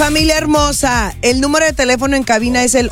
Familia hermosa, el número de teléfono en cabina es el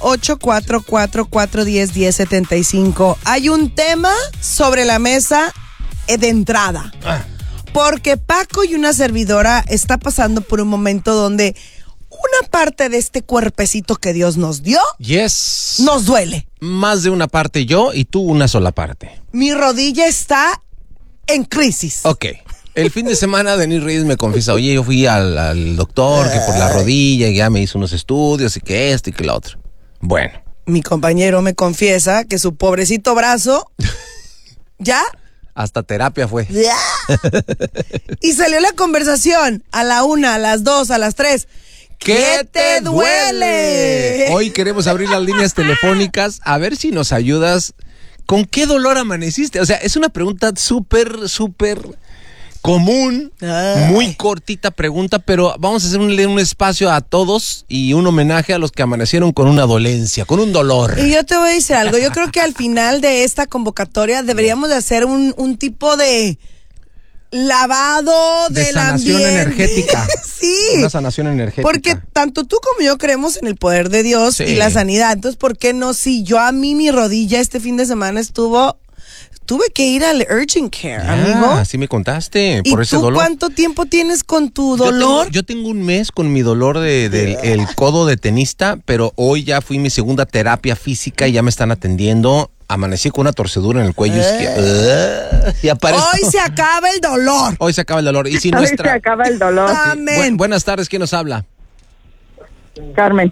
844-410-1075. Hay un tema sobre la mesa de entrada. Porque Paco y una servidora está pasando por un momento donde una parte de este cuerpecito que Dios nos dio, nos duele. Más de una parte yo y tú una sola parte. Mi rodilla está en crisis. Ok. El fin de semana Denis Reyes me confiesa, oye, yo fui al doctor que por la rodilla y ya me hizo unos estudios y que esto y que lo otro. Bueno. Mi compañero me confiesa que su pobrecito brazo ya... Hasta terapia fue. Ya. Y salió la conversación a la 1, a las 2, a las 3. ¿Qué te duele? Hoy queremos abrir las líneas telefónicas a ver si nos ayudas. ¿Con qué dolor amaneciste? O sea, es una pregunta súper común, muy cortita pregunta, pero vamos a hacer un espacio a todos y un homenaje a los que amanecieron con una dolencia, con un dolor. Y yo te voy a decir algo, yo creo que al final de esta convocatoria deberíamos de hacer un tipo de lavado de del sanación ambiente. Energética. Sí. Una sanación energética. Porque tanto tú como yo creemos en el poder de Dios y la sanidad. Entonces, ¿por qué no? Si mi rodilla este fin de semana tuve que ir al urgent care, amigo. Así me contaste, por ese dolor. ¿Y tú cuánto tiempo tienes con tu dolor? Yo tengo un mes con mi dolor el codo de tenista, pero hoy ya fui mi segunda terapia física y ya me están atendiendo. Amanecí con una torcedura en el cuello izquierdo. Hoy se acaba el dolor. Hoy se acaba el dolor. Y si Hoy se acaba el dolor. Amén. Buenas tardes, ¿quién nos habla? Carmen.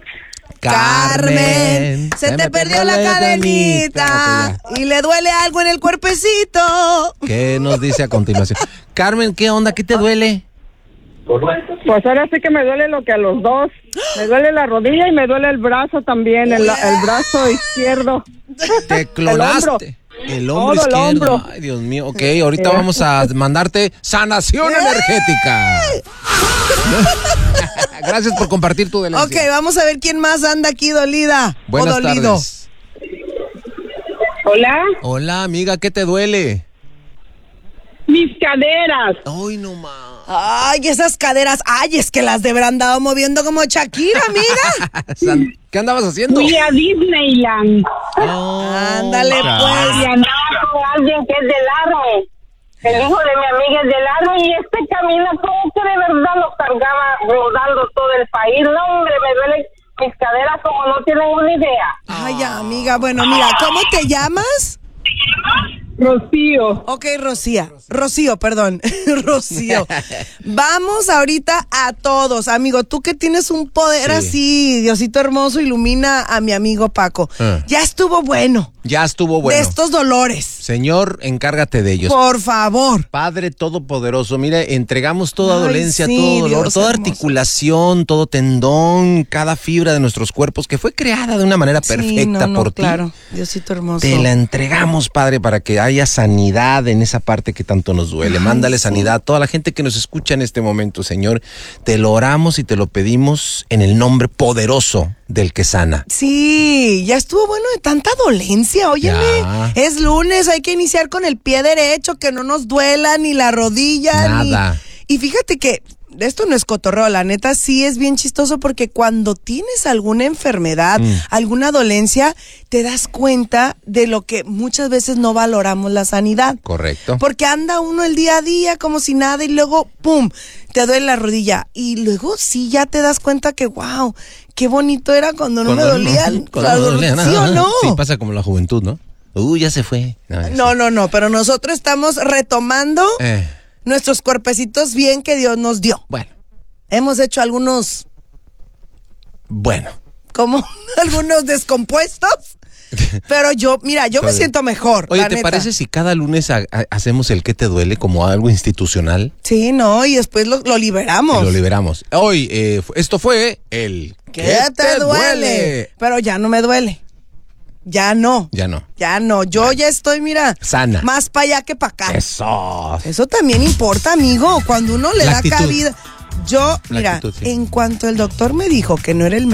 Se te perdió la cadenita y le duele algo en el cuerpecito. ¿Qué nos dice a continuación? Carmen, ¿qué onda? ¿Qué te duele? Pues ahora sí que me duele lo que a los dos. Me duele la rodilla y me duele el brazo también, el brazo izquierdo. Te clonaste. El hombro izquierdo. Hombro. Ay, Dios mío. Ok, ahorita vamos a mandarte sanación energética. Gracias por compartir tu dolencia. Ok, vamos a ver quién más anda aquí dolida. Buenas dolido. tardes. Hola. Hola, amiga, ¿qué te duele? Mis caderas. Ay, no más. Ay, esas caderas. Ay, es que las de haber andado moviendo como Shakira, amiga. ¿Qué andabas haciendo? Fui a Disneyland. Ándale, pues. Y andaba con alguien que es del Army. El hijo de mi amiga es del Army y camina como que de verdad lo cargaba rodando todo el país. No, hombre, me duelen mis caderas como no tienen una idea. Ay, amiga, bueno, mira, ¿cómo te llamas? Rocío. Ok, Rocío, perdón. Rocío. Vamos ahorita a todos, amigo. Tú que tienes un poder así, Diosito hermoso, ilumina a mi amigo Paco. Ya estuvo bueno. Ya estuvo bueno. De estos dolores. Señor, encárgate de ellos. Por favor. Padre Todopoderoso, mire, entregamos toda dolencia, sí, todo dolor, Dios toda hermoso. articulación, todo tendón, cada fibra de nuestros cuerpos que fue creada de una manera perfecta por ti. Claro, Diosito hermoso. Te la entregamos, Padre, para que haya sanidad en esa parte que tanto nos duele. Mándale sanidad a toda la gente que nos escucha en este momento, Señor. Te lo oramos y te lo pedimos en el nombre poderoso del que sana. Sí, ya estuvo bueno de tanta dolencia, óyeme. Ya. Es lunes, hay que iniciar con el pie derecho, que no nos duela ni la rodilla. Nada. Y fíjate que esto no es cotorreo, la neta sí es bien chistoso porque cuando tienes alguna enfermedad, alguna dolencia, te das cuenta de lo que muchas veces no valoramos la sanidad. Correcto. Porque anda uno el día a día como si nada y luego, ¡pum!, te duele la rodilla. Y luego sí ya te das cuenta que, wow, qué bonito era cuando no me dolían. Cuando no dolía nada. ¿Sí o no? Sí, pasa como la juventud, ¿no? Ya se fue. No, pero nosotros estamos retomando nuestros cuerpecitos bien que Dios nos dio. Bueno. Hemos hecho algunos... Bueno. Como algunos descompuestos. Pero yo me siento mejor. Oye, la ¿te neta. parece si cada lunes hacemos el ¿qué te duele? Como algo institucional. Sí, no, y después lo liberamos. Lo liberamos. Hoy, esto fue el ¿Qué te duele? Pero ya no me duele. Ya no. Yo ya estoy, mira, sana. Más para allá que para acá. Eso también importa, amigo. Cuando uno le da actitud. cabida. Yo, mira, actitud, sí. en cuanto el doctor me dijo que no era el